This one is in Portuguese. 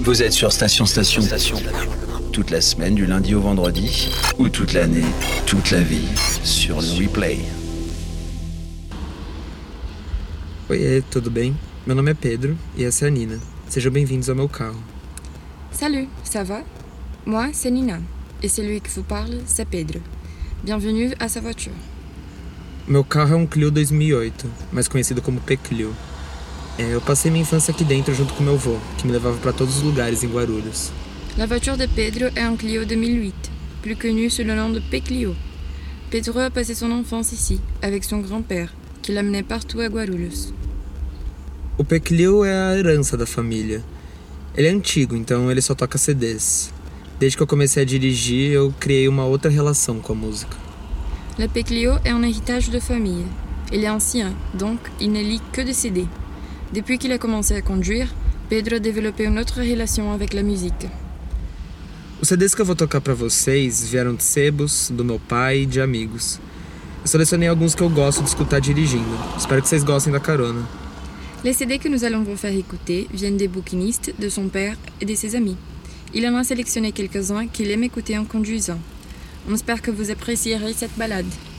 Vous êtes sur Station. Toute la semaine, du lundi au vendredi, ou toute l'année, toute la vie, sur le replay. Oiê, tudo bem? Meu nome é Pedro e essa é a Nina. Sejam bem-vindos ao meu carro. Salut, ça va? Moi, c'est Nina. Et celui qui vous parle, c'est Pedro. Bienvenue à sa voiture. Meu carro é um Clio 2008, mais conhecido como P-Clio. Eu passei minha infância aqui dentro junto com meu avô, que me levava para todos os lugares em Guarulhos. La voiture de Pedro est un Clio 2008, plus connu sous le nom de P-Clio. Pedro a passé son enfance ici, avec son grand-père, qui l'amenait partout à Guarulhos. O P-Clio é a herança da família. Ele é antigo, então ele só toca CDs. Desde que eu comecei a dirigir, eu criei uma outra relação com a música. Le P-Clio est un héritage de famille. Il est ancien, donc il ne lit que des CD. Depuis qu'il a commencé à conduire, Pedro a développé une autre relation avec la musique. Os CDs que eu vou tocar pra vocês vieram de sebos, do meu pai e de amigos. Eu selecionei alguns que eu gosto de escutar dirigindo. Espero que vocês gostem da carona. Les CD que nous allons vous faire écouter viennent des bouquinistes, de son père et de ses amis. Il en a sélectionné quelques-uns qu'il aime écouter en conduisant. On espère que vous apprécierez cette balade.